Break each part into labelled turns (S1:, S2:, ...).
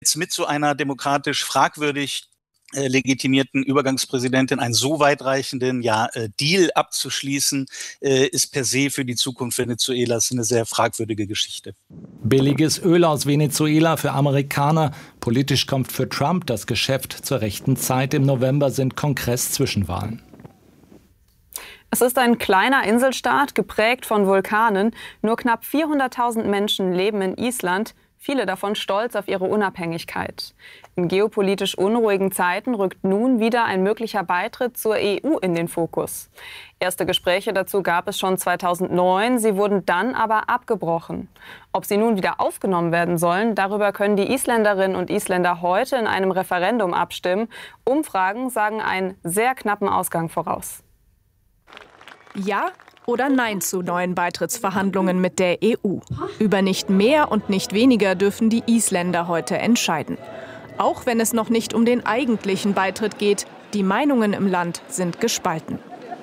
S1: jetzt mit so einer demokratisch fragwürdig legitimierten Übergangspräsidentin einen so weitreichenden Deal abzuschließen, ist per se für die Zukunft Venezuelas eine sehr fragwürdige Geschichte.
S2: Billiges Öl aus Venezuela für Amerikaner. Politisch kommt für Trump das Geschäft zur rechten Zeit. Im November sind Kongress-Zwischenwahlen.
S3: Es ist ein kleiner Inselstaat, geprägt von Vulkanen. Nur knapp 400.000 Menschen leben in Island, viele davon stolz auf ihre Unabhängigkeit. In geopolitisch unruhigen Zeiten rückt nun wieder ein möglicher Beitritt zur EU in den Fokus. Erste Gespräche dazu gab es schon 2009, sie wurden dann aber abgebrochen. Ob sie nun wieder aufgenommen werden sollen, darüber können die Isländerinnen und Isländer heute in einem Referendum abstimmen. Umfragen sagen einen sehr knappen Ausgang voraus.
S4: Ja oder Nein zu neuen Beitrittsverhandlungen mit der EU. Über nicht mehr und nicht weniger dürfen die Isländer heute entscheiden. Auch wenn es noch nicht um den eigentlichen Beitritt geht, die Meinungen im Land sind gespalten.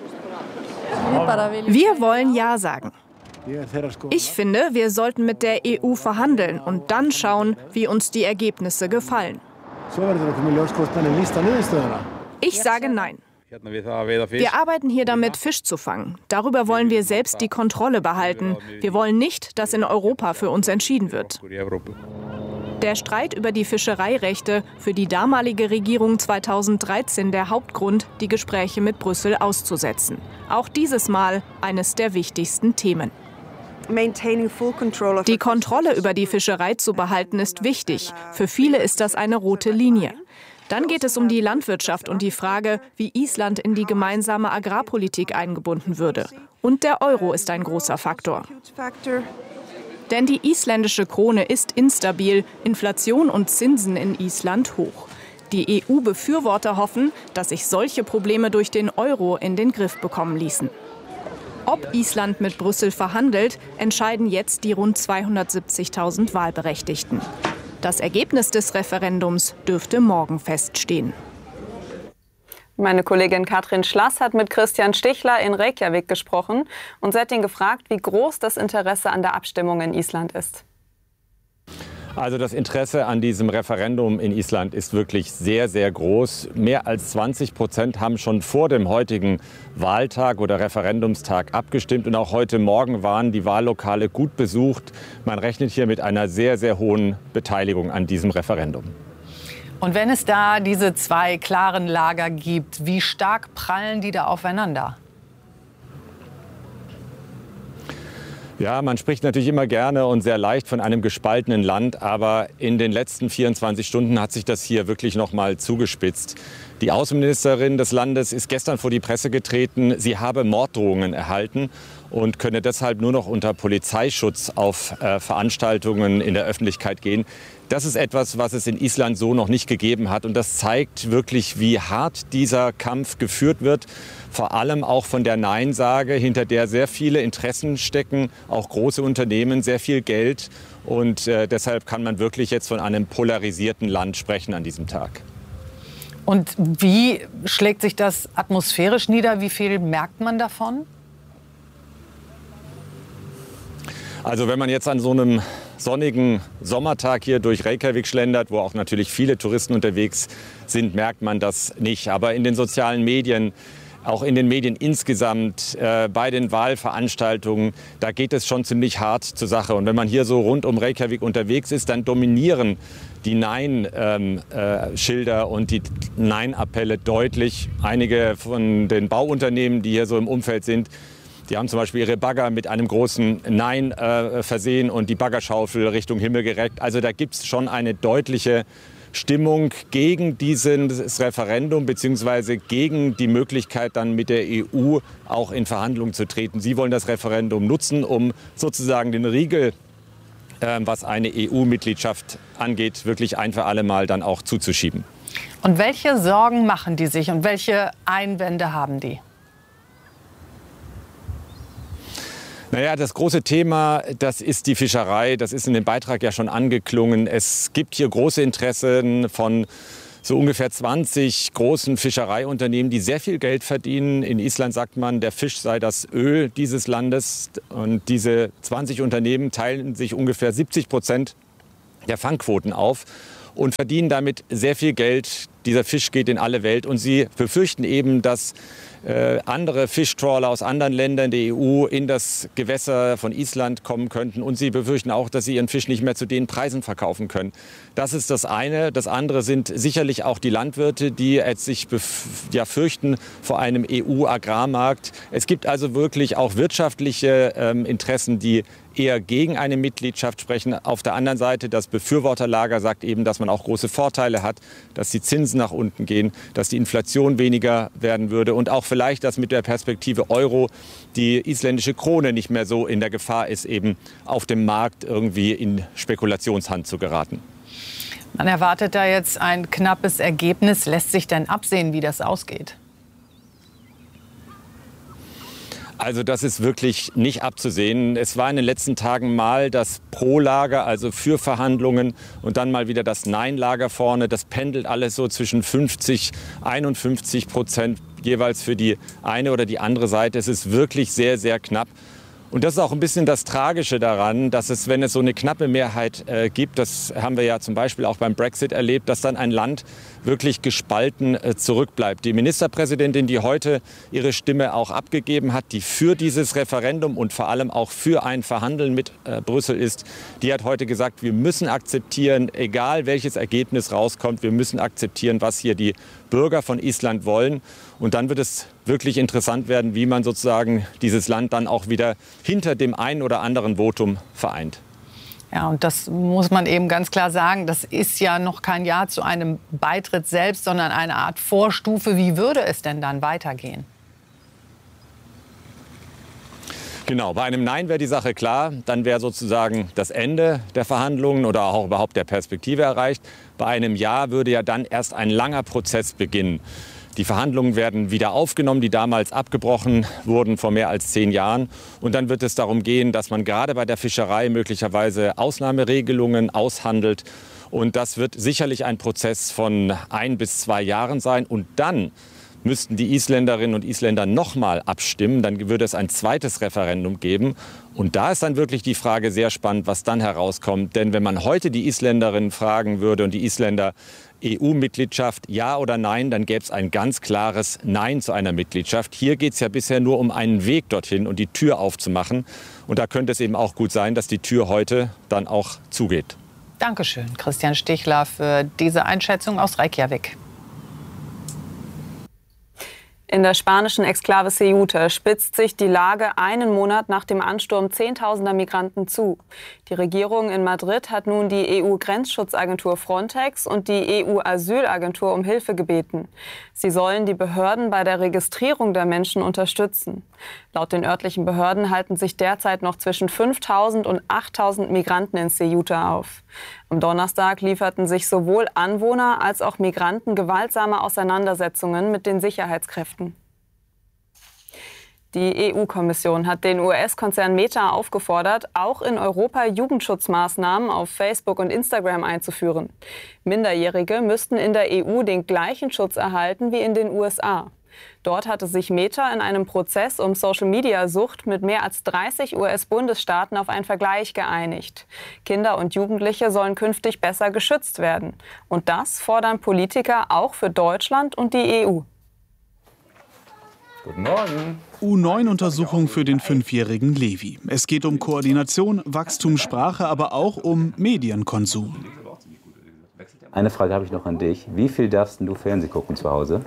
S4: Wir wollen Ja sagen. Ich finde, wir sollten mit der EU verhandeln und dann schauen, wie uns die Ergebnisse gefallen. Ich sage Nein. Wir arbeiten hier damit, Fisch zu fangen. Darüber wollen wir selbst die Kontrolle behalten. Wir wollen nicht, dass in Europa für uns entschieden wird. Der Streit über die Fischereirechte für die damalige Regierung 2013 der Hauptgrund, die Gespräche mit Brüssel auszusetzen. Auch dieses Mal eines der wichtigsten Themen. Die Kontrolle über die Fischerei zu behalten ist wichtig. Für viele ist das eine rote Linie. Dann geht es um die Landwirtschaft und die Frage, wie Island in die gemeinsame Agrarpolitik eingebunden würde. Und der Euro ist ein großer Faktor. Denn die isländische Krone ist instabil, Inflation und Zinsen in Island hoch. Die EU-Befürworter hoffen, dass sich solche Probleme durch den Euro in den Griff bekommen ließen. Ob Island mit Brüssel verhandelt, entscheiden jetzt die rund 270.000 Wahlberechtigten. Das Ergebnis des Referendums dürfte morgen feststehen.
S3: Meine Kollegin Katrin Schlass hat mit Christian Stichler in Reykjavik gesprochen und sie hat ihn gefragt, wie groß das Interesse an der Abstimmung in Island ist.
S5: Also das Interesse an diesem Referendum in Island ist wirklich sehr, sehr groß. Mehr als 20% haben schon vor dem heutigen Wahltag oder Referendumstag abgestimmt. Und auch heute Morgen waren die Wahllokale gut besucht. Man rechnet hier mit einer sehr, sehr hohen Beteiligung an diesem Referendum.
S6: Und wenn es da diese zwei klaren Lager gibt, wie stark prallen die da aufeinander?
S5: Ja, man spricht natürlich immer gerne und sehr leicht von einem gespaltenen Land, aber in den letzten 24 Stunden hat sich das hier wirklich noch mal zugespitzt. Die Außenministerin des Landes ist gestern vor die Presse getreten. Sie habe Morddrohungen erhalten und könne deshalb nur noch unter Polizeischutz auf Veranstaltungen in der Öffentlichkeit gehen. Das ist etwas, was es in Island so noch nicht gegeben hat. Und das zeigt wirklich, wie hart dieser Kampf geführt wird. Vor allem auch von der Nein-Sage, hinter der sehr viele Interessen stecken, auch große Unternehmen, sehr viel Geld. Und deshalb kann man wirklich jetzt von einem polarisierten Land sprechen an diesem Tag.
S6: Und wie schlägt sich das atmosphärisch nieder? Wie viel merkt man davon?
S5: Also wenn man jetzt an so einem sonnigen Sommertag hier durch Reykjavik schlendert, wo auch natürlich viele Touristen unterwegs sind, merkt man das nicht. Aber in den sozialen Medien, auch in den Medien insgesamt, bei den Wahlveranstaltungen, da geht es schon ziemlich hart zur Sache. Und wenn man hier so rund um Reykjavik unterwegs ist, dann dominieren die Nein-Schilder und die Nein-Appelle deutlich. Einige von den Bauunternehmen, die hier so im Umfeld sind, die haben zum Beispiel ihre Bagger mit einem großen Nein versehen und die Baggerschaufel Richtung Himmel gereckt. Also da gibt es schon eine deutliche Stimmung gegen dieses Referendum bzw. gegen die Möglichkeit, dann mit der EU auch in Verhandlungen zu treten. Sie wollen das Referendum nutzen, um sozusagen den Riegel, was eine EU-Mitgliedschaft angeht, wirklich ein für alle Mal dann auch zuzuschieben.
S6: Und welche Sorgen machen die sich und welche Einwände haben die?
S5: Naja, das große Thema, das ist die Fischerei. Das ist in dem Beitrag ja schon angeklungen. Es gibt hier große Interessen von so ungefähr 20 großen Fischereiunternehmen, die sehr viel Geld verdienen. In Island sagt man, der Fisch sei das Öl dieses Landes. Und diese 20 Unternehmen teilen sich ungefähr 70% der Fangquoten auf. und verdienen damit sehr viel Geld. Dieser Fisch geht in alle Welt und sie befürchten eben, dass andere Fischtrawler aus anderen Ländern der EU in das Gewässer von Island kommen könnten. Und sie befürchten auch, dass sie ihren Fisch nicht mehr zu den Preisen verkaufen können. Das ist das eine. Das andere sind sicherlich auch die Landwirte, die jetzt sich fürchten vor einem EU-Agrarmarkt. Es gibt also wirklich auch wirtschaftliche Interessen, die eher gegen eine Mitgliedschaft sprechen. Auf der anderen Seite, das Befürworterlager sagt eben, dass man auch große Vorteile hat, dass die Zinsen nach unten gehen, dass die Inflation weniger werden würde und auch vielleicht, dass mit der Perspektive Euro die isländische Krone nicht mehr so in der Gefahr ist, eben auf dem Markt irgendwie in Spekulationshand zu geraten.
S6: Man erwartet da jetzt ein knappes Ergebnis. Lässt sich denn absehen, wie das ausgeht?
S5: Also das ist wirklich nicht abzusehen. Es war in den letzten Tagen mal das Pro-Lager, also für Verhandlungen, und dann mal wieder das Nein-Lager vorne. Das pendelt alles so zwischen 50-51% jeweils für die eine oder die andere Seite. Es ist wirklich sehr, sehr knapp. Und das ist auch ein bisschen das Tragische daran, dass es, wenn es so eine knappe Mehrheit gibt, das haben wir ja zum Beispiel auch beim Brexit erlebt, dass dann ein Land wirklich gespalten zurückbleibt. Die Ministerpräsidentin, die heute ihre Stimme auch abgegeben hat, die für dieses Referendum und vor allem auch für ein Verhandeln mit Brüssel ist, die hat heute gesagt, wir müssen akzeptieren, egal welches Ergebnis rauskommt, wir müssen akzeptieren, was hier die Bürger von Island wollen. Und dann wird es wirklich interessant werden, wie man sozusagen dieses Land dann auch wieder hinter dem einen oder anderen Votum vereint.
S6: Ja, und das muss man eben ganz klar sagen, das ist ja noch kein Ja zu einem Beitritt selbst, sondern eine Art Vorstufe. Wie würde es denn dann weitergehen?
S5: Genau, bei einem Nein wäre die Sache klar. Dann wäre sozusagen das Ende der Verhandlungen oder auch überhaupt der Perspektive erreicht. Bei einem Ja würde ja dann erst ein langer Prozess beginnen. Die Verhandlungen werden wieder aufgenommen, die damals abgebrochen wurden vor mehr als 10 Jahren. Und dann wird es darum gehen, dass man gerade bei der Fischerei möglicherweise Ausnahmeregelungen aushandelt. Und das wird sicherlich ein Prozess von 1 bis 2 Jahren sein. Und dann müssten die Isländerinnen und Isländer noch mal abstimmen. Dann würde es ein zweites Referendum geben. Und da ist dann wirklich die Frage sehr spannend, was dann herauskommt. Denn wenn man heute die Isländerinnen fragen würde und die Isländer, EU-Mitgliedschaft, ja oder nein, dann gäbe es ein ganz klares Nein zu einer Mitgliedschaft. Hier geht es ja bisher nur um einen Weg dorthin und die Tür aufzumachen. Und da könnte es eben auch gut sein, dass die Tür heute dann auch zugeht.
S6: Dankeschön, Christian Stichler, für diese Einschätzung aus Reykjavik.
S3: In der spanischen Exklave Ceuta spitzt sich die Lage einen Monat nach dem Ansturm Zehntausender Migranten zu. Die Regierung in Madrid hat nun die EU-Grenzschutzagentur Frontex und die EU-Asylagentur um Hilfe gebeten. Sie sollen die Behörden bei der Registrierung der Menschen unterstützen. Laut den örtlichen Behörden halten sich derzeit noch zwischen 5.000 und 8.000 Migranten in Ceuta auf. Am Donnerstag lieferten sich sowohl Anwohner als auch Migranten gewaltsame Auseinandersetzungen mit den Sicherheitskräften. Die EU-Kommission hat den US-Konzern Meta aufgefordert, auch in Europa Jugendschutzmaßnahmen auf Facebook und Instagram einzuführen. Minderjährige müssten in der EU den gleichen Schutz erhalten wie in den USA. Dort hatte sich Meta in einem Prozess um Social-Media-Sucht mit mehr als 30 US-Bundesstaaten auf einen Vergleich geeinigt. Kinder und Jugendliche sollen künftig besser geschützt werden. Und das fordern Politiker auch für Deutschland und die EU.
S7: Guten Morgen.
S8: U9-Untersuchung für den 5-jährigen Levi. Es geht um Koordination, Wachstum, Sprache, aber auch um Medienkonsum.
S7: Eine Frage habe ich noch an dich. Wie viel darfst du Fernsehen gucken zu Hause?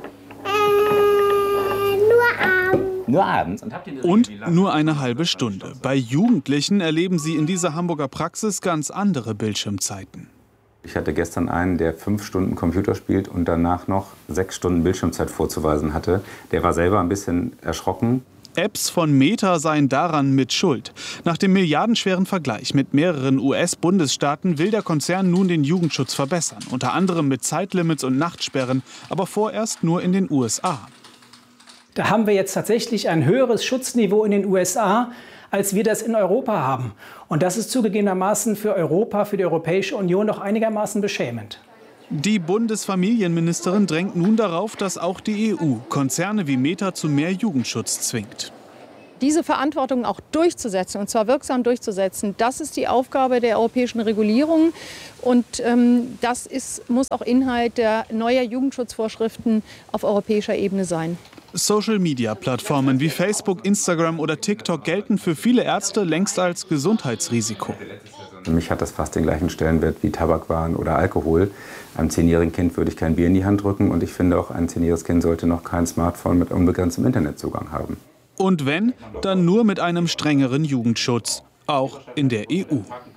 S7: Nur abends.
S8: Und nur eine halbe Stunde. Bei Jugendlichen erleben sie in dieser Hamburger Praxis ganz andere Bildschirmzeiten.
S7: Ich hatte gestern einen, der 5 Stunden Computer spielt und danach noch 6 Stunden Bildschirmzeit vorzuweisen hatte. Der war selber ein bisschen erschrocken.
S8: Apps von Meta seien daran mit schuld. Nach dem milliardenschweren Vergleich mit mehreren US-Bundesstaaten will der Konzern nun den Jugendschutz verbessern. Unter anderem mit Zeitlimits und Nachtsperren, aber vorerst nur in den USA.
S9: Da haben wir jetzt tatsächlich ein höheres Schutzniveau in den USA, als wir das in Europa haben. Und das ist zugegebenermaßen für Europa, für die Europäische Union noch einigermaßen beschämend.
S8: Die Bundesfamilienministerin drängt nun darauf, dass auch die EU Konzerne wie Meta zu mehr Jugendschutz zwingt.
S10: diese Verantwortung auch durchzusetzen, und zwar wirksam durchzusetzen, das ist die Aufgabe der europäischen Regulierung. Und das muss auch Inhalt der neuer Jugendschutzvorschriften auf europäischer Ebene sein.
S8: Social-Media-Plattformen wie Facebook, Instagram oder TikTok gelten für viele Ärzte längst als Gesundheitsrisiko.
S7: Für mich hat das fast den gleichen Stellenwert wie Tabakwaren oder Alkohol. Einem 10-jährigen Kind würde ich kein Bier in die Hand drücken und ich finde auch, ein 10-jähriges Kind sollte noch kein Smartphone mit unbegrenztem Internetzugang haben.
S8: Und wenn, dann nur mit einem strengeren Jugendschutz, auch in der EU.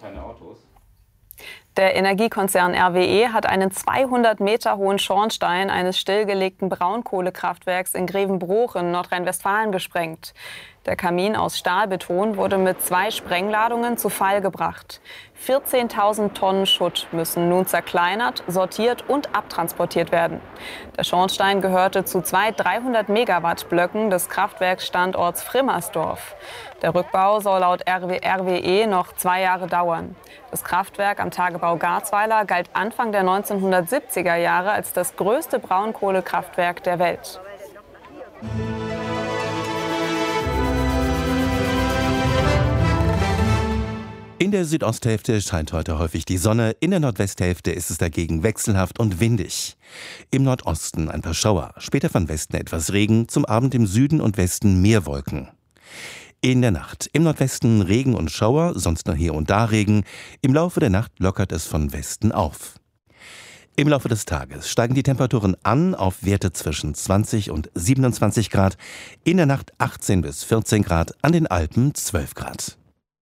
S3: Der Energiekonzern RWE hat einen 200 Meter hohen Schornstein eines stillgelegten Braunkohlekraftwerks in Grevenbroich in Nordrhein-Westfalen gesprengt. Der Kamin aus Stahlbeton wurde mit 2 Sprengladungen zu Fall gebracht. 14.000 Tonnen Schutt müssen nun zerkleinert, sortiert und abtransportiert werden. Der Schornstein gehörte zu 2 300-Megawatt-Blöcken des Kraftwerksstandorts Frimmersdorf. Der Rückbau soll laut RWE noch 2 Jahre dauern. Das Kraftwerk am Tagebau Garzweiler galt Anfang der 1970er Jahre als das größte Braunkohlekraftwerk der Welt.
S11: In der Südosthälfte scheint heute häufig die Sonne, in der Nordwesthälfte ist es dagegen wechselhaft und windig. Im Nordosten ein paar Schauer, später von Westen etwas Regen, zum Abend im Süden und Westen mehr Wolken. In der Nacht im Nordwesten Regen und Schauer, sonst nur hier und da Regen. Im Laufe der Nacht lockert es von Westen auf. Im Laufe des Tages steigen die Temperaturen an auf Werte zwischen 20 und 27 Grad. In der Nacht 18 bis 14 Grad, an den Alpen 12 Grad.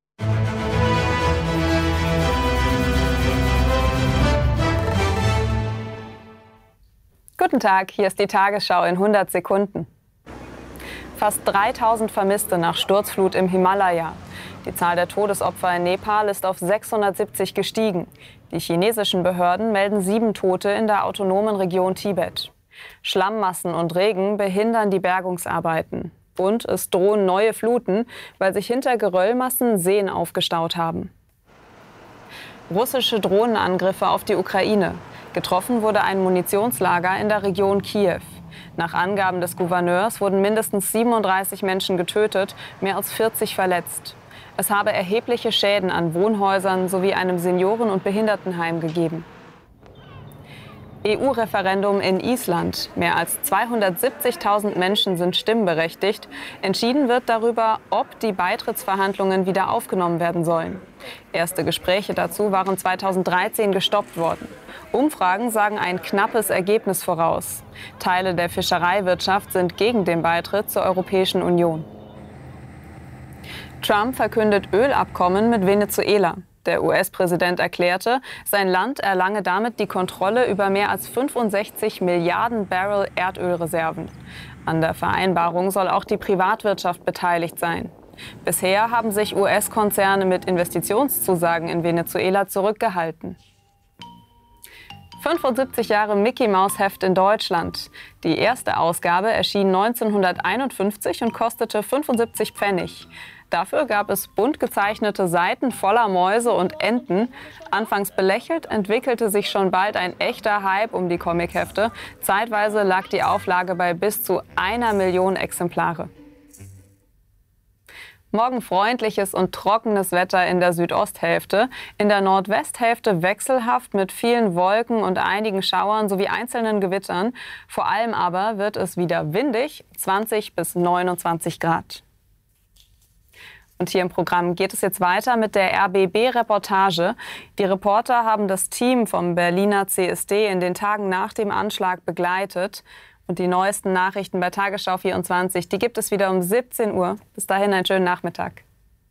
S3: Guten Tag, hier ist die Tagesschau in 100 Sekunden. Fast 3000 Vermisste nach Sturzflut im Himalaya. Die Zahl der Todesopfer in Nepal ist auf 670 gestiegen. Die chinesischen Behörden melden 7 Tote in der autonomen Region Tibet. Schlammmassen und Regen behindern die Bergungsarbeiten. Und es drohen neue Fluten, weil sich hinter Geröllmassen Seen aufgestaut haben. Russische Drohnenangriffe auf die Ukraine. Getroffen wurde ein Munitionslager in der Region Kiew. Nach Angaben des Gouverneurs wurden mindestens 37 Menschen getötet, mehr als 40 verletzt. Es habe erhebliche Schäden an Wohnhäusern sowie einem Senioren- und Behindertenheim gegeben. EU-Referendum in Island. Mehr als 270.000 Menschen sind stimmberechtigt. Entschieden wird darüber, ob die Beitrittsverhandlungen wieder aufgenommen werden sollen. Erste Gespräche dazu waren 2013 gestoppt worden. Umfragen sagen ein knappes Ergebnis voraus. Teile der Fischereiwirtschaft sind gegen den Beitritt zur Europäischen Union. Trump verkündet Ölabkommen mit Venezuela. Der US-Präsident erklärte, sein Land erlange damit die Kontrolle über mehr als 65 Milliarden Barrel Erdölreserven. An der Vereinbarung soll auch die Privatwirtschaft beteiligt sein. Bisher haben sich US-Konzerne mit Investitionszusagen in Venezuela zurückgehalten. 75 Jahre Mickey-Maus-Heft in Deutschland. Die erste Ausgabe erschien 1951 und kostete 75 Pfennig. Dafür gab es bunt gezeichnete Seiten voller Mäuse und Enten. Anfangs belächelt, entwickelte sich schon bald ein echter Hype um die Comichefte. Zeitweise lag die Auflage bei bis zu 1 Million Exemplare. Morgen freundliches und trockenes Wetter in der Südosthälfte. In der Nordwesthälfte wechselhaft mit vielen Wolken und einigen Schauern sowie einzelnen Gewittern. Vor allem aber wird es wieder windig, 20 bis 29 Grad. Und hier im Programm geht es jetzt weiter mit der RBB-Reportage. Die Reporter haben das Team vom Berliner CSD in den Tagen nach dem Anschlag begleitet. Und die neuesten Nachrichten bei Tagesschau 24, die gibt es wieder um 17 Uhr. Bis dahin einen schönen Nachmittag.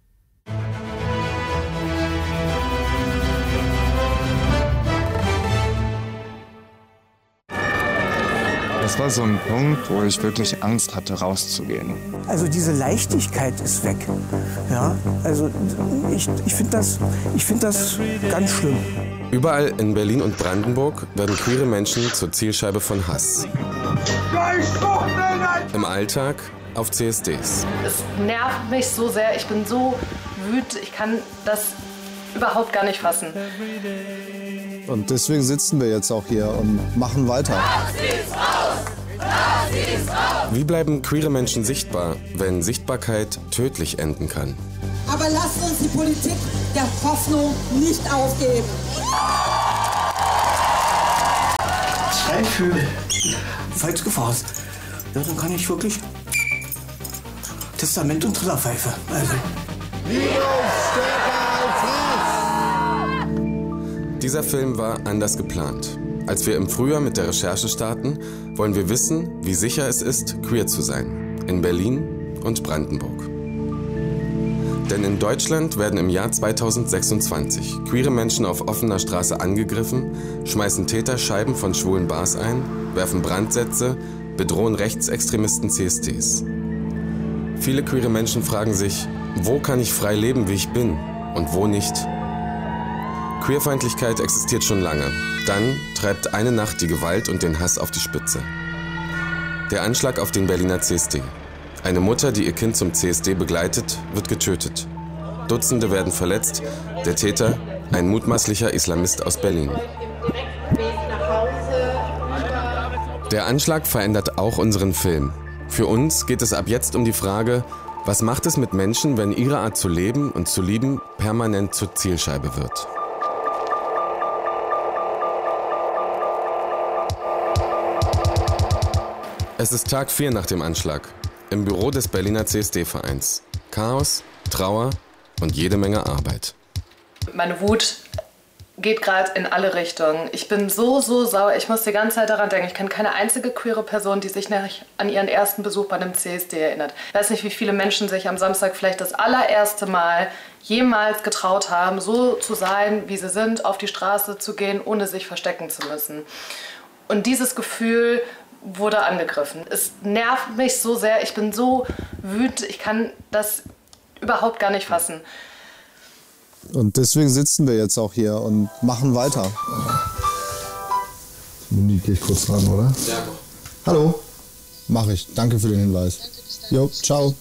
S12: Das war so ein Punkt, wo ich wirklich Angst hatte, rauszugehen.
S13: Also diese Leichtigkeit ist weg. Ja, also ich finde das ganz schlimm.
S14: Überall in Berlin und Brandenburg werden queere Menschen zur Zielscheibe von Hass. Im Alltag auf CSDs.
S15: Es nervt mich so sehr, ich bin so wütend, ich kann das überhaupt gar nicht fassen.
S16: Und deswegen sitzen wir jetzt auch hier und machen weiter.
S17: Nazis raus!
S14: Wie bleiben queere Menschen sichtbar, wenn Sichtbarkeit tödlich enden kann?
S16: Aber lasst uns die Politik der Hoffnung nicht aufgeben.
S13: Schreibvögel. Falls Gefahr ist. Ja, dann kann ich wirklich Testament und Trillerpfeife. Also.
S14: Dieser Film war anders geplant. Als wir im Frühjahr mit der Recherche starten, wollen wir wissen, wie sicher es ist, queer zu sein. In Berlin und Brandenburg. Denn in Deutschland werden im Jahr 2026 queere Menschen auf offener Straße angegriffen, schmeißen Täter Scheiben von schwulen Bars ein, werfen Brandsätze, bedrohen Rechtsextremisten CSDs. Viele queere Menschen fragen sich, wo kann ich frei leben, wie ich bin und wo nicht? Queerfeindlichkeit existiert schon lange. Dann treibt eine Nacht die Gewalt und den Hass auf die Spitze. Der Anschlag auf den Berliner CSD. Eine Mutter, die ihr Kind zum CSD begleitet, wird getötet. Dutzende werden verletzt. Der Täter, ein mutmaßlicher Islamist aus Berlin. Der Anschlag verändert auch unseren Film. Für uns geht es ab jetzt um die Frage, was macht es mit Menschen, wenn ihre Art zu leben und zu lieben permanent zur Zielscheibe wird? Es ist Tag 4 nach dem Anschlag. Im Büro des Berliner CSD-Vereins. Chaos, Trauer und jede Menge Arbeit.
S15: Meine Wut geht gerade in alle Richtungen. Ich bin so sauer. Ich muss die ganze Zeit daran denken. Ich kenne keine einzige queere Person, die sich an ihren ersten Besuch bei einem CSD erinnert. Ich weiß nicht, wie viele Menschen sich am Samstag vielleicht das allererste Mal jemals getraut haben, so zu sein, wie sie sind, auf die Straße zu gehen, ohne sich verstecken zu müssen. Und dieses Gefühl wurde angegriffen. Es nervt mich so sehr. Ich bin so wütend. Ich kann das überhaupt gar nicht fassen.
S17: Und deswegen sitzen wir jetzt auch hier und machen weiter. Monique, gehe ich kurz ran, oder? Ja. Hallo. Mache ich. Danke für den Hinweis. Jo, ciao.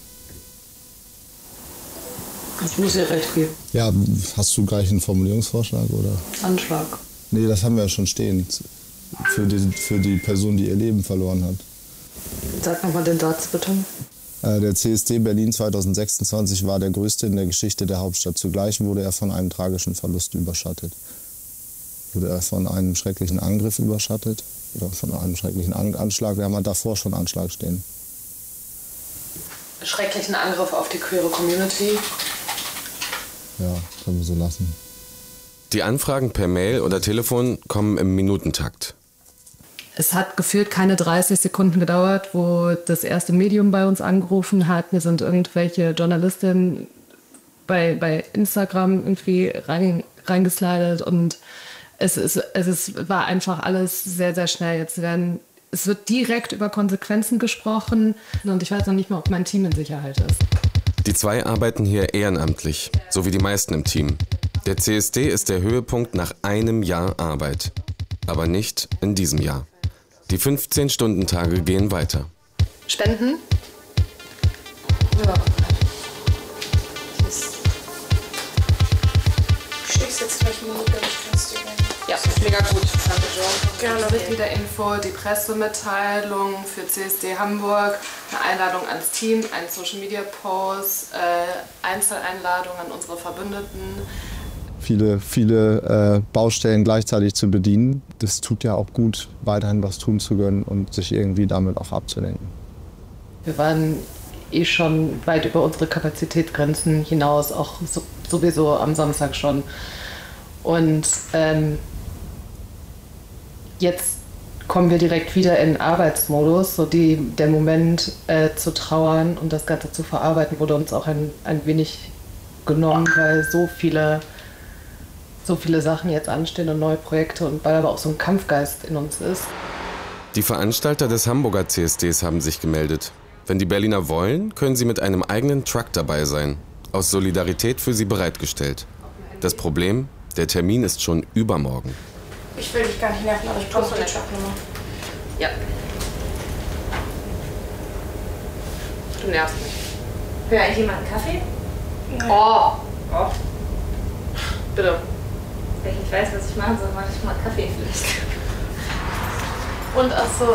S15: Ich muss ihr recht geben.
S17: Ja, hast du gleich einen Formulierungsvorschlag, oder?
S15: Anschlag.
S17: Nee, das haben wir ja schon stehen. Für die Person, die ihr Leben verloren hat.
S15: Sag nochmal den Satz, bitte.
S17: Der CSD Berlin 2026 war der größte in der Geschichte der Hauptstadt. Zugleich wurde er von einem tragischen Verlust überschattet. Wurde er von einem schrecklichen Angriff überschattet oder von einem schrecklichen Anschlag. Wir haben davor schon Anschlag stehen.
S15: Schrecklichen Angriff auf die queere Community.
S17: Ja, können wir so lassen.
S14: Die Anfragen per Mail oder Telefon kommen im Minutentakt.
S15: Es hat gefühlt keine 30 Sekunden gedauert, wo das erste Medium bei uns angerufen hat. Mir sind irgendwelche Journalistinnen bei Instagram irgendwie reingeslidet und es war einfach alles sehr, sehr schnell. Es wird direkt über Konsequenzen gesprochen und ich weiß noch nicht mal, ob mein Team in Sicherheit ist.
S14: Die zwei arbeiten hier ehrenamtlich, so wie die meisten im Team. Der CSD ist der Höhepunkt nach einem Jahr Arbeit. Aber nicht in diesem Jahr. Die 15-Stunden-Tage gehen weiter.
S15: Spenden? Ja.
S18: Du schickst jetzt gleich eine Minute, kannst du
S15: ja, mega gut. Danke, John. Gerne. Mitgliederinfo, die Pressemitteilung für CSD Hamburg, eine Einladung ans Team, ein Social-Media-Post, Einzeleinladungen an unsere Verbündeten.
S17: Viele Baustellen gleichzeitig zu bedienen. Das tut ja auch gut, weiterhin was tun zu können und sich irgendwie damit auch abzulenken.
S15: Wir waren schon weit über unsere Kapazitätsgrenzen hinaus, auch sowieso am Samstag schon. Und jetzt kommen wir direkt wieder in Arbeitsmodus. So der Moment zu trauern und das Ganze zu verarbeiten wurde uns auch ein wenig genommen, weil so viele Sachen jetzt anstehen und neue Projekte und weil aber auch so ein Kampfgeist in uns ist.
S14: Die Veranstalter des Hamburger CSDs haben sich gemeldet. Wenn die Berliner wollen, können sie mit einem eigenen Truck dabei sein. Aus Solidarität für sie bereitgestellt. Das Problem, der Termin ist schon übermorgen.
S18: Ich will dich gar nicht nerven, aber ich brauche eine Trucknummer.
S15: Ja. Du nervst mich.
S18: Will eigentlich jemand einen Kaffee?
S15: Oh. Bitte.
S18: Wenn ich nicht weiß, was ich machen soll, mache ich mal Kaffee vielleicht.
S15: Und achso,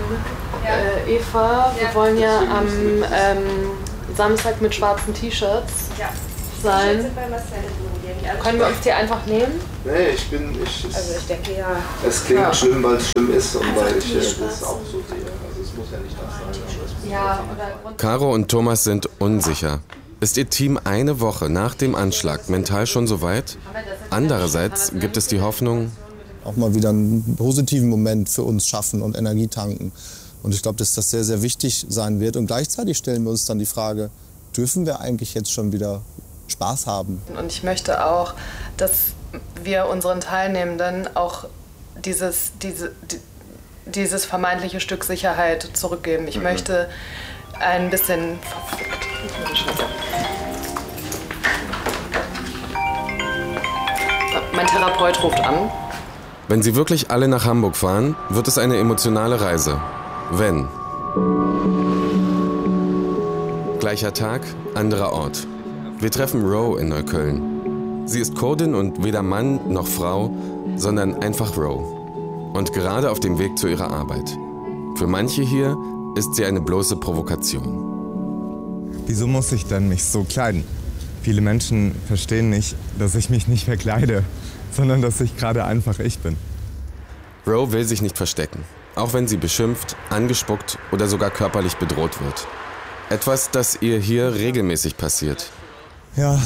S15: Eva, wir wollen ja am Samstag mit schwarzen T-Shirts sein. Können wir uns die einfach nehmen?
S19: Nee, ich denke ja. Es klingt schlimm, weil es schlimm ist und weil ich das auch so sehe. Also es muss ja nicht das sein.
S14: Caro und Thomas sind unsicher. Ist ihr Team eine Woche nach dem Anschlag mental schon so weit? Andererseits gibt es die Hoffnung,
S17: auch mal wieder einen positiven Moment für uns schaffen und Energie tanken. Und ich glaube, dass das sehr, sehr wichtig sein wird. Und gleichzeitig stellen wir uns dann die Frage, dürfen wir eigentlich jetzt schon wieder Spaß haben?
S15: Und ich möchte auch, dass wir unseren Teilnehmenden auch dieses vermeintliche Stück Sicherheit zurückgeben. Ich möchte ein bisschen... Mein Therapeut ruft an.
S14: Wenn sie wirklich alle nach Hamburg fahren, wird es eine emotionale Reise. Wenn. Gleicher Tag, anderer Ort. Wir treffen Ro in Neukölln. Sie ist Kurdin und weder Mann noch Frau, sondern einfach Ro. Und gerade auf dem Weg zu ihrer Arbeit. Für manche hier ist sie eine bloße Provokation.
S12: Wieso muss ich denn mich so kleiden? Viele Menschen verstehen nicht, dass ich mich nicht verkleide, sondern dass ich gerade einfach ich bin.
S14: Ro will sich nicht verstecken, auch wenn sie beschimpft, angespuckt oder sogar körperlich bedroht wird. Etwas, das ihr hier regelmäßig passiert.
S12: Ja,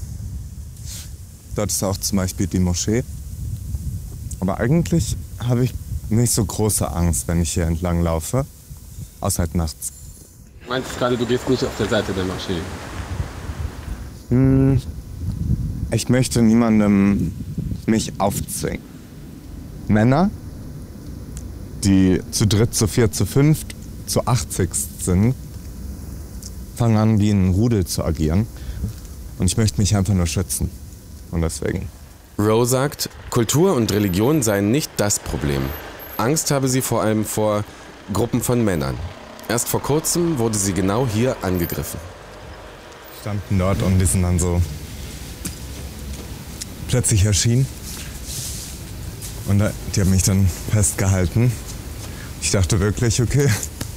S12: dort ist auch zum Beispiel die Moschee. Aber eigentlich habe ich nicht so große Angst, wenn ich hier entlang laufe, außer halt nachts.
S20: Du meinst gerade, du gehst nicht auf der Seite der Moschee?
S12: Ich möchte niemandem mich aufzwingen. Männer, die zu dritt, zu viert, zu fünft, zu 80 sind, fangen an, wie ein Rudel zu agieren. Und ich möchte mich einfach nur schützen. Und deswegen.
S14: Ro sagt, Kultur und Religion seien nicht das Problem. Angst habe sie vor allem vor Gruppen von Männern. Erst vor kurzem wurde sie genau hier angegriffen.
S12: Standen dort und die sind dann so plötzlich erschienen. Und die haben mich dann festgehalten. Ich dachte wirklich, okay,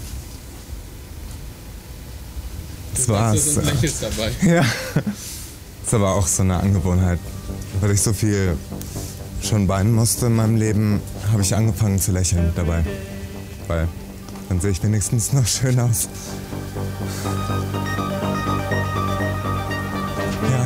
S12: das war's.
S20: Du lächelst dabei.
S12: Ja, das war auch so eine Angewohnheit. Weil ich so viel schon weinen musste in meinem Leben, habe ich angefangen zu lächeln dabei. Weil dann sehe ich wenigstens noch schön aus. Ja.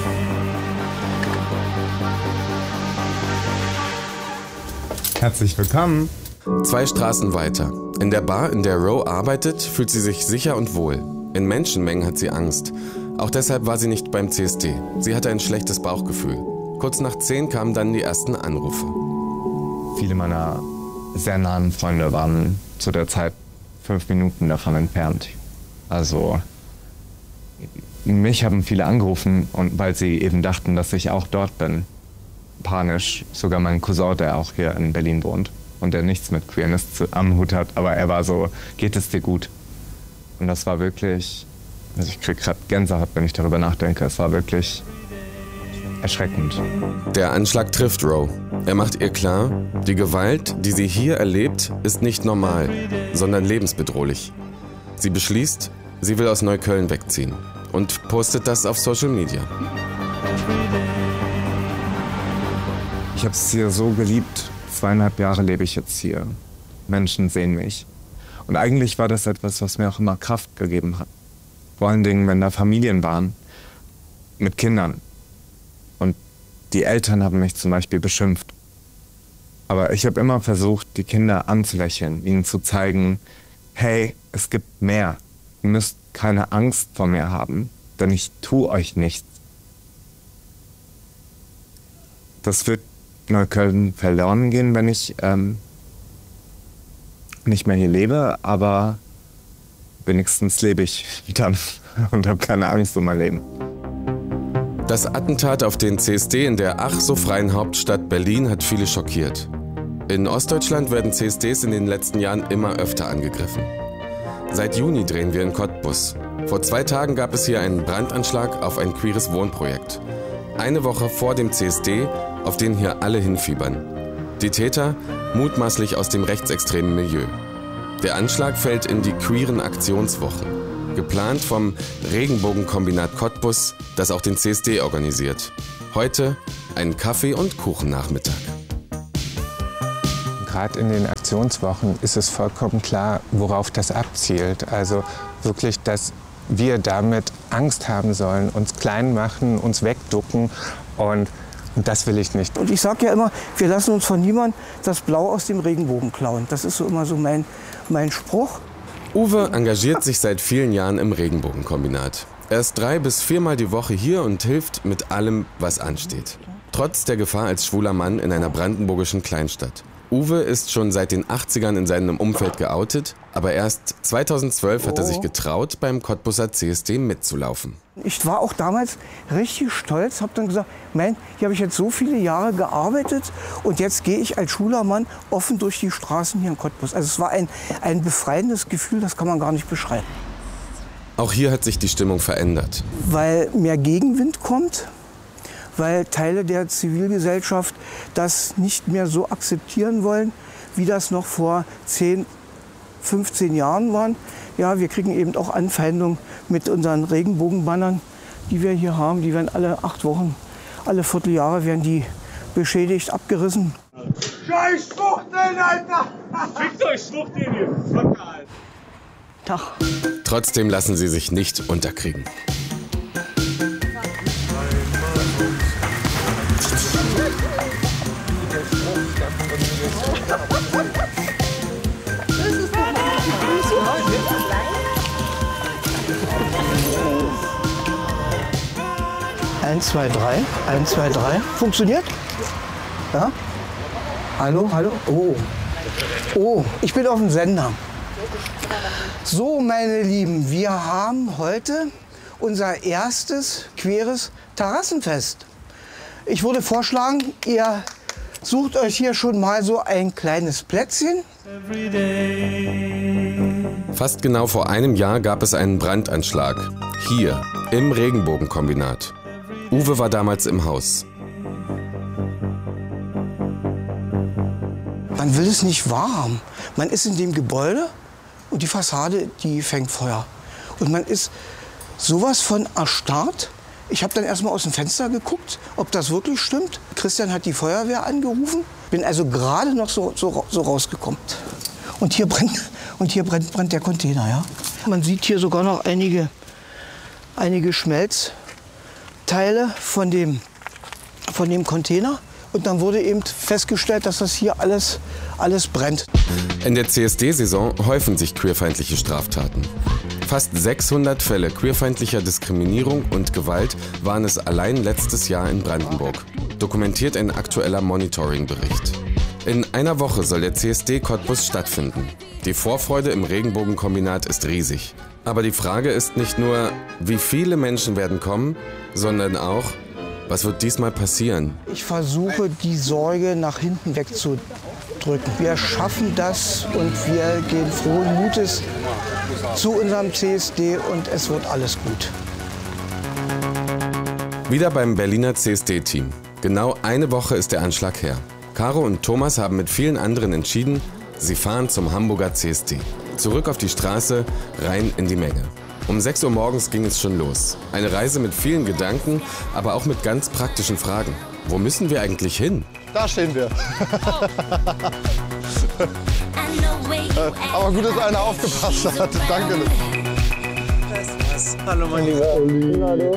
S12: Herzlich willkommen.
S14: 2 Straßen weiter. In der Bar, in der Ro arbeitet, fühlt sie sich sicher und wohl. In Menschenmengen hat sie Angst. Auch deshalb war sie nicht beim CSD. Sie hatte ein schlechtes Bauchgefühl. Kurz nach 10 kamen dann die ersten Anrufe.
S12: Viele meiner sehr nahen Freunde waren zu der Zeit 5 Minuten davon entfernt. Also mich haben viele angerufen, und weil sie eben dachten, dass ich auch dort bin. Panisch. Sogar mein Cousin, der auch hier in Berlin wohnt und der nichts mit Queerness am Hut hat, aber er war so, geht es dir gut? Und das war wirklich, also ich kriege gerade Gänsehaut, wenn ich darüber nachdenke. Es war wirklich erschreckend.
S14: Der Anschlag trifft Ro. Er macht ihr klar, die Gewalt, die sie hier erlebt, ist nicht normal, sondern lebensbedrohlich. Sie beschließt, sie will aus Neukölln wegziehen und postet das auf Social Media.
S12: Ich habe es hier so geliebt. 2,5 Jahre lebe ich jetzt hier. Menschen sehen mich. Und eigentlich war das etwas, was mir auch immer Kraft gegeben hat. Vor allen Dingen, wenn da Familien waren mit Kindern. Und die Eltern haben mich zum Beispiel beschimpft. Aber ich habe immer versucht, die Kinder anzulächeln, ihnen zu zeigen, hey, es gibt mehr. Ihr müsst keine Angst vor mir haben, denn ich tue euch nichts. Das wird Neukölln verloren gehen, wenn ich nicht mehr hier lebe, aber wenigstens lebe ich dann und habe keine Angst um mein Leben.
S14: Das Attentat auf den CSD in der ach so freien Hauptstadt Berlin hat viele schockiert. In Ostdeutschland werden CSDs in den letzten Jahren immer öfter angegriffen. Seit Juni drehen wir in Cottbus. Vor 2 Tagen gab es hier einen Brandanschlag auf ein queeres Wohnprojekt. Eine Woche vor dem CSD, auf den hier alle hinfiebern. Die Täter, mutmaßlich aus dem rechtsextremen Milieu. Der Anschlag fällt in die queeren Aktionswochen, geplant vom Regenbogenkombinat Cottbus, das auch den CSD organisiert. Heute ein Kaffee- und Kuchennachmittag.
S21: Gerade in den Aktionswochen ist es vollkommen klar, worauf das abzielt. Also wirklich, dass wir damit Angst haben sollen, uns klein machen, uns wegducken und das will ich nicht.
S13: Und ich sage ja immer, wir lassen uns von niemandem das Blau aus dem Regenbogen klauen. Das ist so immer so mein Spruch.
S14: Uwe engagiert sich seit vielen Jahren im Regenbogenkombinat. Er ist 3 bis 4 Mal die Woche hier und hilft mit allem, was ansteht. Trotz der Gefahr als schwuler Mann in einer brandenburgischen Kleinstadt. Uwe ist schon seit den 80ern in seinem Umfeld geoutet, aber erst 2012 hat er sich getraut, beim Cottbuser CSD mitzulaufen.
S13: Ich war auch damals richtig stolz, habe dann gesagt, hier habe ich jetzt so viele Jahre gearbeitet und jetzt gehe ich als schwuler Mann offen durch die Straßen hier in Cottbus. Also es war ein befreiendes Gefühl, das kann man gar nicht beschreiben.
S14: Auch hier hat sich die Stimmung verändert.
S13: Weil mehr Gegenwind kommt, weil Teile der Zivilgesellschaft das nicht mehr so akzeptieren wollen, wie das noch vor 10, 15 Jahren waren. Ja, wir kriegen eben auch Anfeindungen mit unseren Regenbogenbannern, die wir hier haben. Die werden alle 8 Wochen, alle Vierteljahre werden die beschädigt, abgerissen.
S22: Scheiß Schwuchteln, Alter! Fickt euch Schwuchteln hier!
S13: Tag.
S14: Trotzdem lassen sie sich nicht unterkriegen.
S13: Eins, zwei, drei. 1, 2, 3. Funktioniert? Ja? Hallo, hallo? Oh, ich bin auf dem Sender. So, meine Lieben, wir haben heute unser erstes queeres Terrassenfest. Ich würde vorschlagen, ihr sucht euch hier schon mal so ein kleines Plätzchen.
S14: Fast genau vor einem Jahr gab es einen Brandanschlag. Hier, im Regenbogenkombinat. Uwe war damals im Haus.
S13: Man will es nicht wahrhaben. Man ist in dem Gebäude und die Fassade, die fängt Feuer. Und man ist sowas von erstarrt. Ich habe dann erst mal aus dem Fenster geguckt, ob das wirklich stimmt. Christian hat die Feuerwehr angerufen. Bin also gerade noch so rausgekommen. Und hier brennt der Container. Ja? Man sieht hier sogar noch einige Schmelzteile von dem Container. Und dann wurde eben festgestellt, dass das hier alles brennt.
S14: In der CSD-Saison häufen sich queerfeindliche Straftaten. Fast 600 Fälle queerfeindlicher Diskriminierung und Gewalt waren es allein letztes Jahr in Brandenburg. Dokumentiert ein aktueller Monitoring-Bericht. In einer Woche soll der CSD Cottbus stattfinden. Die Vorfreude im Regenbogenkombinat ist riesig. Aber die Frage ist nicht nur, wie viele Menschen werden kommen, sondern auch, was wird diesmal passieren?
S13: Ich versuche, die Sorge nach hinten wegzudrücken. Wir schaffen das und wir gehen frohen Mutes zu unserem CSD und es wird alles gut.
S14: Wieder beim Berliner CSD-Team. Genau eine Woche ist der Anschlag her. Caro und Thomas haben mit vielen anderen entschieden, sie fahren zum Hamburger CSD. Zurück auf die Straße, rein in die Menge. Um 6 Uhr morgens ging es schon los. Eine Reise mit vielen Gedanken, aber auch mit ganz praktischen Fragen. Wo müssen wir eigentlich hin?
S23: Da stehen wir. Aber gut, dass einer aufgepasst hat. Danke.
S22: Hallo, mein lieber Olli. Hallo.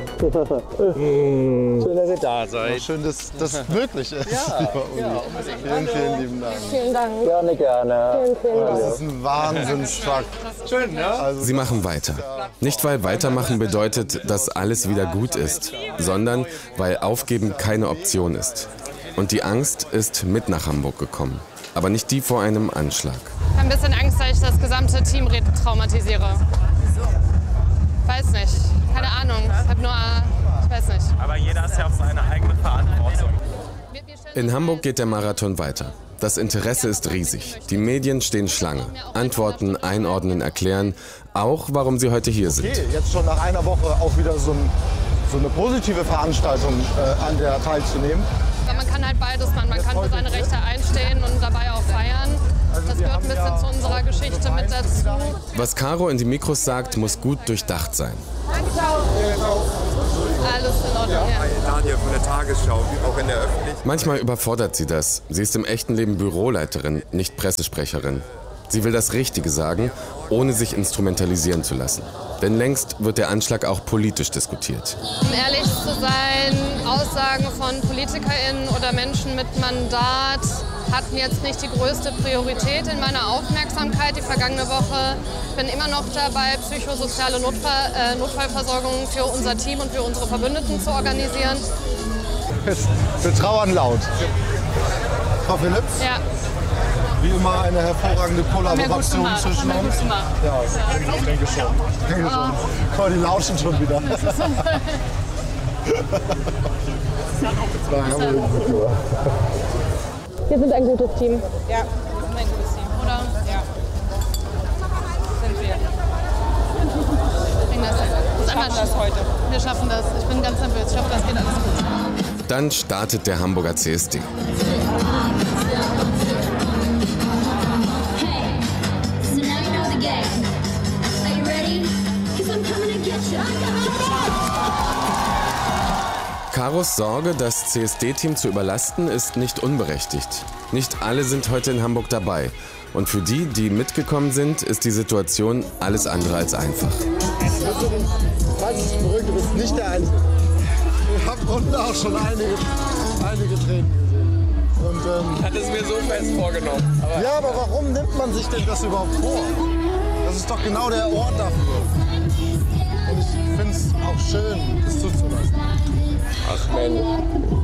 S22: Schön, dass ihr da seid.
S23: Schön, dass das möglich ist, lieber Uli.
S22: Ja,
S23: vielen lieben Dank.
S18: Vielen Dank.
S22: Gerne.
S23: Das ist ein Wahnsinnsfakt.
S22: Schön, ne?
S23: Also,
S14: Sie machen weiter. Nicht, weil weitermachen bedeutet, dass alles wieder gut ist, sondern weil Aufgeben keine Option ist. Und die Angst ist mit nach Hamburg gekommen. Aber nicht die vor einem Anschlag.
S24: Ich habe ein bisschen Angst, dass ich das gesamte Team traumatisiere. Weiß nicht. Keine Ahnung. Ich weiß nicht.
S25: Aber jeder ist ja auf seine eigene Verantwortung.
S14: In Hamburg geht der Marathon weiter. Das Interesse ist riesig. Die Medien stehen Schlange. Antworten, einordnen, erklären. Auch, warum sie heute hier sind.
S23: Okay, jetzt schon nach einer Woche auch wieder so eine positive Veranstaltung an der teilzunehmen.
S24: Weil man kann halt beides machen. Man kann für seine Rechte einstehen und dabei auch feiern. Das gehört ein bisschen zu unserer Geschichte mit dazu.
S14: Was Caro in die Mikros sagt, muss gut durchdacht sein.
S24: Alles in Ordnung, ja.
S1: Daniel von der Tagesschau, auch in der Öffentlichkeit.
S14: Manchmal überfordert sie das. Sie ist im echten Leben Büroleiterin, nicht Pressesprecherin. Sie will das Richtige sagen, ohne sich instrumentalisieren zu lassen. Denn längst wird der Anschlag auch politisch diskutiert.
S24: Um ehrlich zu sein, Aussagen von PolitikerInnen oder Menschen mit Mandat hatten jetzt nicht die größte Priorität in meiner Aufmerksamkeit die vergangene Woche. Ich bin immer noch dabei, psychosoziale Notfallversorgung für unser Team und für unsere Verbündeten zu organisieren.
S23: Wir trauern laut. Frau Philipps?
S24: Ja.
S23: Wie immer eine hervorragende Kollaboration zwischen uns. Ja, ich denke schon. Guck mal, die lauschen schon wieder.
S24: Wir sind ein gutes Team. Ja, wir sind ein gutes Team, oder? Ja. Sind wir. Wir schaffen das heute. Wir schaffen das. Ich bin ganz nervös. Ich hoffe, das geht alles gut.
S14: Dann startet der Hamburger CSD. Caros Sorge, das CSD-Team zu überlasten, ist nicht unberechtigt. Nicht alle sind heute in Hamburg dabei. Und für die, die mitgekommen sind, ist die Situation alles andere als einfach.
S23: Falls ich beruhigt, du bist nicht der Einzige. Ich habe unten auch schon einige Tränen gesehen. Und,
S1: ich hatte es mir so fest vorgenommen.
S23: Ja, aber warum nimmt man sich denn das überhaupt vor? Das ist doch genau der Ort dafür. Und ich finde es auch schön, das zuzulassen.
S1: Ach Mensch.